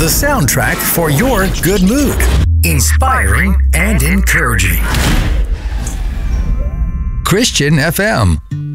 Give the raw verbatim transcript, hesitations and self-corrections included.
soundtrack for your good mood. Inspiring and encouraging. Christian F M.